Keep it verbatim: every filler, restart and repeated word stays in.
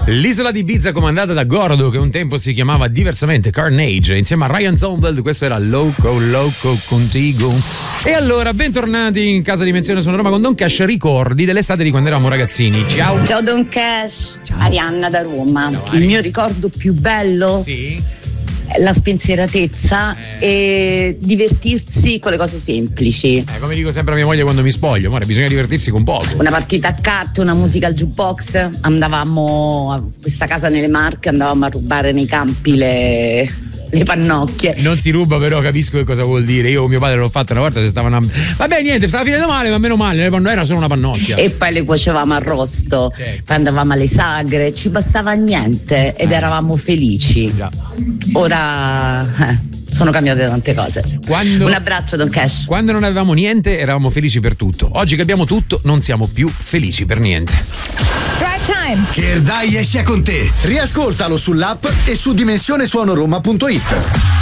L'isola di Ibiza comandata da Gordo, che un tempo si chiamava diversamente Carnage, insieme a Ryan Zondveld. Questo era Loco Loco Contigo. E allora, bentornati in casa di Menzione Sono Roma con Don Cash. Ricordi dell'estate di quando eravamo ragazzini. Ciao. Ciao Don Cash. Ciao. Arianna da Roma. Ciao, Il mio ricordo più bello Sì. la spensieratezza Eh. e divertirsi con le cose semplici. Eh, come dico sempre a mia moglie quando mi spoglio, amore, bisogna divertirsi con poco. Una partita a carte, una musica al jukebox. Andavamo a questa casa nelle Marche, andavamo a rubare nei campi le, le pannocchie. Non si ruba, però capisco che cosa vuol dire. Io con mio padre l'ho fatto una volta, se stavano a... Vabbè, niente, stava finendo male, ma meno male, era solo una pannocchia. E poi le cuocevamo arrosto, Certo. poi andavamo alle sagre, ci bastava niente ed Eh. eravamo felici. Già. Ora eh, sono cambiate tante cose. Quando... Un abbraccio Don Cash. Quando non avevamo niente eravamo felici per tutto. Oggi che abbiamo tutto non siamo più felici per niente. Drive Time. Che il Dai sia con te. Riascoltalo sull'app e su dimensionesuonoroma punto it.